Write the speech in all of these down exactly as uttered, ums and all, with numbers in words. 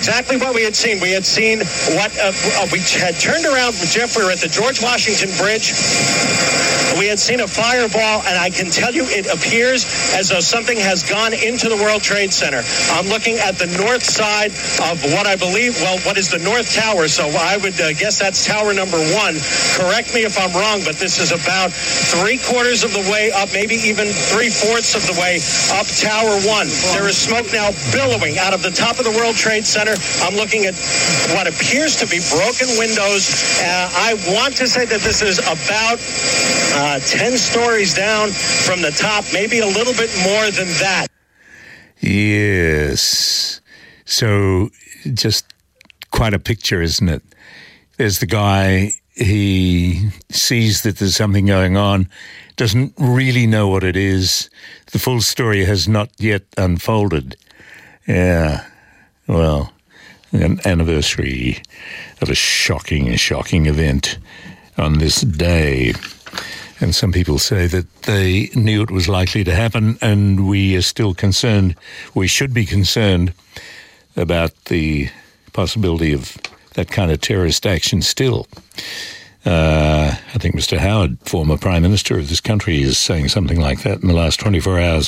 Exactly what we had seen. We had seen what uh, we had turned around with Jeff. We were at the George Washington Bridge. We had seen a fireball, and I can tell you it appears as though something has gone into the World Trade Center. I'm looking at the north side of what I believe, well, what is the North Tower. So I would uh, guess that's tower number one. Correct me if I'm wrong, but this is about three quarters of the way up, maybe even three-fourths of the way up Tower one. There is smoke now billowing out of the top of the World Trade Center. I'm looking at what appears to be broken windows. Uh, I want to say that this is about uh, ten stories down from the top, maybe a little bit more than that. Yes. So just quite a picture, isn't it? There's the guy, he sees that there's something going on, doesn't really know what it is. The full story has not yet unfolded. Yeah, well, an anniversary of a shocking, shocking event on this day. And some people say that they knew it was likely to happen, and we are still concerned, we should be concerned about the possibility of that kind of terrorist action still. Uh, I think Mister Howard, former Prime Minister of this country, is saying something like that in the last twenty-four hours.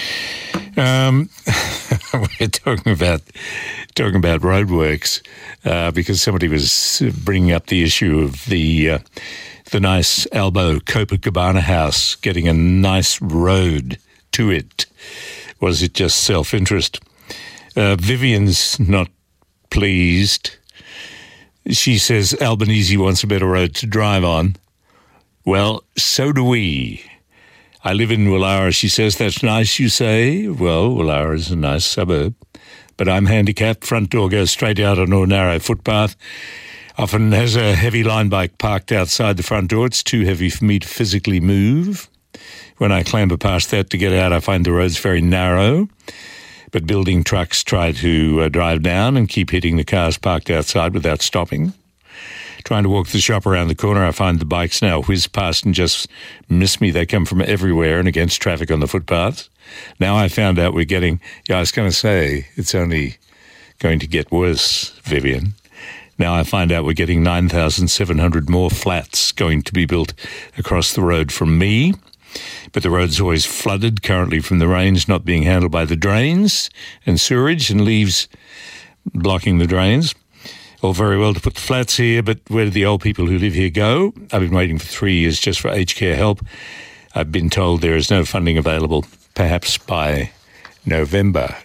Um, we're talking about talking about roadworks uh, because somebody was bringing up the issue of the uh, the nice Albo Copacabana house getting a nice road to it. Was it just self-interest? Uh, Vivian's not pleased. She says Albanese wants a better road to drive on. Well, so do we. I live in Woollahra, she says. That's nice, you say? Well, Woollahra is a nice suburb. But I'm handicapped. Front door goes straight out on a narrow footpath. Often has a heavy line bike parked outside the front door. It's too heavy for me to physically move. When I clamber past that to get out, I find the roads very narrow. But building trucks try to uh, drive down and keep hitting the cars parked outside without stopping. Trying to walk the shop around the corner, I find the bikes now whiz past and just miss me. They come from everywhere and against traffic on the footpaths. Now I found out we're getting, yeah, I was going to say, it's only going to get worse, Vivian. Now I find out we're getting nine thousand seven hundred more flats going to be built across the road from me. But the road's always flooded, currently from the rains not being handled by the drains and sewerage and leaves blocking the drains. All very well to put the flats here, but where do the old people who live here go? I've been waiting for three years just for aged care help. I've been told there is no funding available, perhaps by November.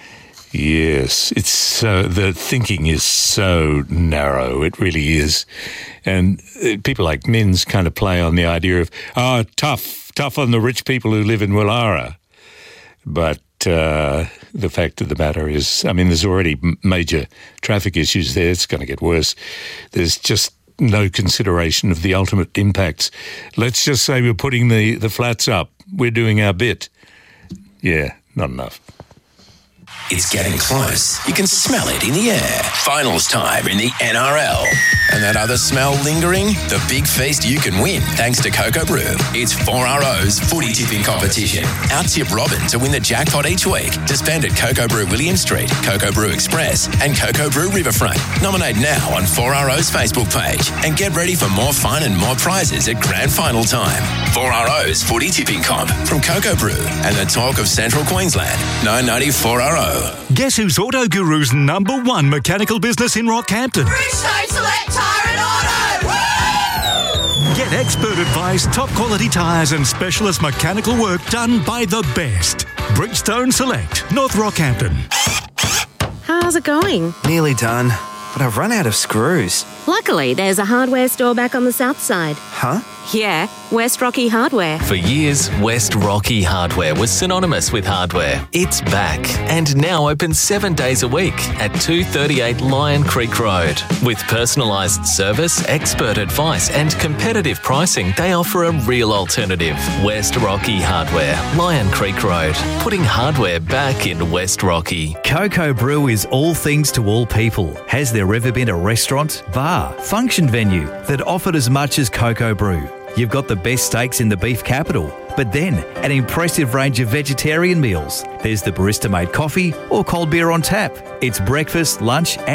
Yes, it's so, the thinking is so narrow, it really is. And people like Minns kind of play on the idea of, oh, tough, tough on the rich people who live in Woollahra. But uh, the fact of the matter is, I mean, there's already major traffic issues there. It's going to get worse. There's just no consideration of the ultimate impacts. Let's just say we're putting the, the flats up. We're doing our bit. Yeah, not enough. It's getting close. You can smell it in the air. Finals time in the N R L. And that other smell lingering? The big feast you can win thanks to Cocoa Brew. It's four R O's footy tipping competition. Out-tip Robin to win the jackpot each week to spend at Cocoa Brew William Street, Cocoa Brew Express and Cocoa Brew Riverfront. Nominate now on four R O's Facebook page and get ready for more fun and more prizes at grand final time. four R O's footy tipping comp from Cocoa Brew and the talk of Central Queensland. nine ninety four R O. Guess who's Auto Guru's number one mechanical business in Rockhampton? Bridgestone Select Tyre and Auto! Woo! Get expert advice, top quality tyres and specialist mechanical work done by the best. Bridgestone Select, North Rockhampton. How's it going? Nearly done, but I've run out of screws. Luckily, there's a hardware store back on the south side. Huh? Yeah, West Rocky Hardware. For years, West Rocky Hardware was synonymous with hardware. It's back and now open seven days a week at two thirty-eight Lion Creek Road. With personalised service, expert advice and competitive pricing, they offer a real alternative. West Rocky Hardware, Lion Creek Road, putting hardware back in West Rocky. Cocoa Brew is all things to all people. Has there ever been a restaurant, bar, function venue that offered as much as Cocoa Brew? you've got the best steaks in the beef capital. But then, an impressive range of vegetarian meals. There's the barista-made coffee or cold beer on tap. It's breakfast, lunch